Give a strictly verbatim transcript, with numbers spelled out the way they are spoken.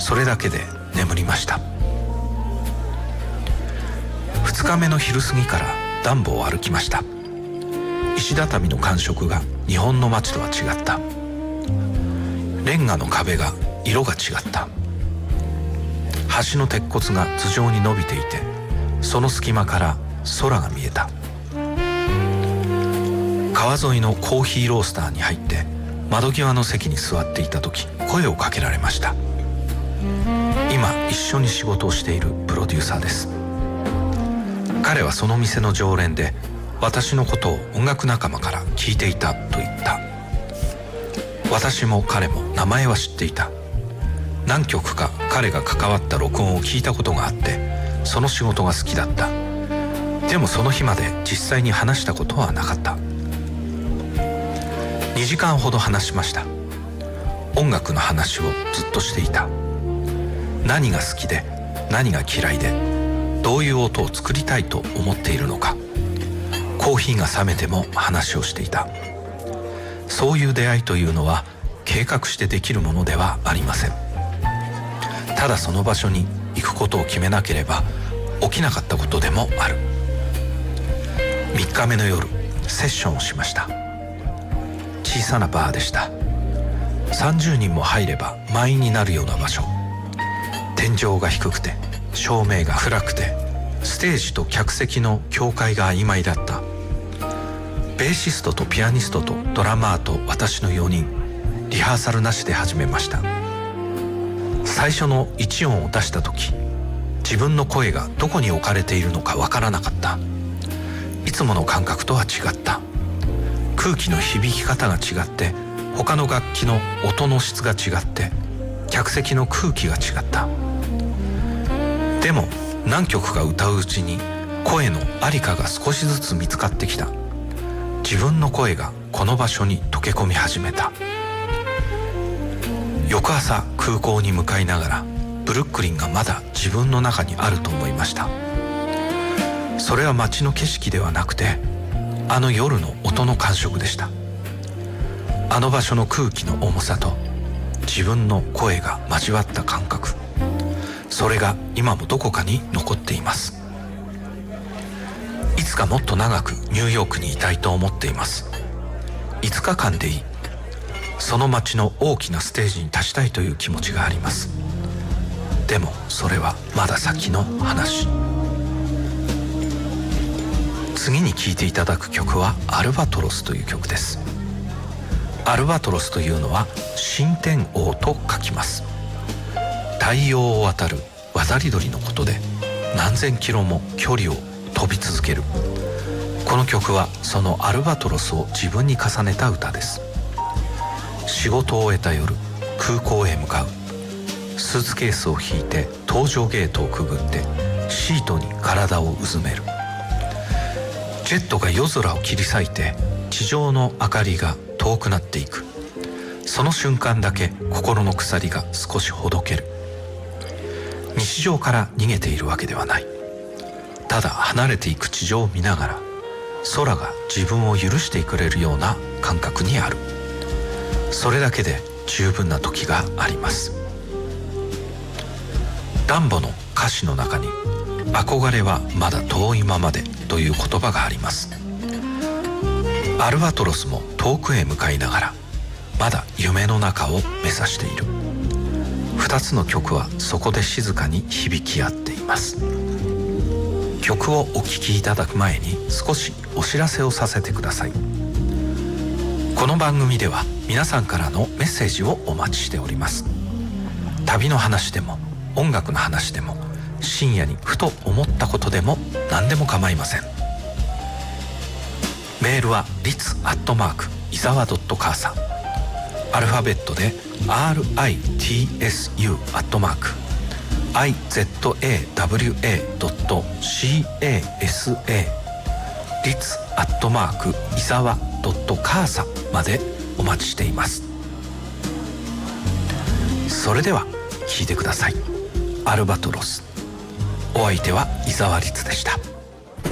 それだけで眠りました。ふつかめの昼過ぎからダンボを歩きました。石畳の感触が日本の街とは違った。レンガの壁が色が違った。橋の鉄骨が頭上に伸びていて、その隙間から空が見えた。川沿いのコーヒーロースターに入って窓際の席に座っていた時、声をかけられました。今一緒に仕事をしているプロデューサーです。彼はその店の常連で、私のことを音楽仲間から聞いていたと言った。私も彼も名前は知っていた。何曲か彼が関わった録音を聞いたことがあって、その仕事が好きだった。でもその日まで実際に話したことはなかった。にじかんほど話しました。音楽の話をずっとしていた。何が好きで何が嫌いで、どういう音を作りたいと思っているのか。コーヒーが冷めても話をしていた。そういう出会いというのは計画してできるものではありません。ただその場所に行くことを決めなければ起きなかったことでもある。みっかめの夜、セッションをしました。小さなバーでした。さんじゅうにんも入れば満員になるような場所。天井が低くて照明が暗くて、ステージと客席の境界が曖昧だった。ベーシストとピアニストとドラマーと私のよにん、リハーサルなしで始めました。最初のいち音を出した時、自分の声がどこに置かれているのかわからなかった。いつもの感覚とは違った。空気の響き方が違って、他の楽器の音の質が違って、客席の空気が違った。でも何曲か歌ううちに声のありかが少しずつ見つかってきた。自分の声がこの場所に溶け込み始めた。翌朝空港に向かいながら、ブルックリンがまだ自分の中にあると思いました。それは街の景色ではなくて、あの夜の音の感触でした。あの場所の空気の重さと自分の声が交わった感覚、それが今もどこかに残っています。いつかもっと長くニューヨークにいたいと思っています。いつかかんでいい。その街の大きなステージに立ちたいという気持ちがあります。でもそれはまだ先の話。次に聴いていただく曲はアルバトロスという曲です。アルバトロスというのは新天王と書きます。太陽を渡る渡り鳥のことで、何千キロも距離を飛び続ける。この曲はそのアルバトロスを自分に重ねた歌です。仕事を終えた夜、空港へ向かう。スーツケースを引いて搭乗ゲートをくぐって、シートに体をうずめる。ジェットが夜空を切り裂いて、地上の明かりが遠くなっていく。その瞬間だけ心の鎖が少しほどける。日常から逃げているわけではない。ただ離れていく地上を見ながら、空が自分を許してくれるような感覚にある。それだけで十分な時があります。ダンボの歌詞の中に、憧れはまだ遠いままでという言葉があります。アルバトロスも遠くへ向かいながら、まだ夢の中を目指している。二つの曲はそこで静かに響き合っています。曲をお聴きいただく前に少しお知らせをさせてください。この番組では皆さんからのメッセージをお待ちしております。旅の話でも音楽の話でも、深夜にふと思ったことでも何でも構いません。メールは リツ アットマーク イザワ ドット カーサン、アルファベットで アールアイティーエスユー アットマーク アイゼットエーダブリューエー ドット シーエーエスエー リツ アットマーク イザワ ドット カーサンまでお待ちしています。それでは聴いてください。アルバトロス。お相手は伊沢律でした。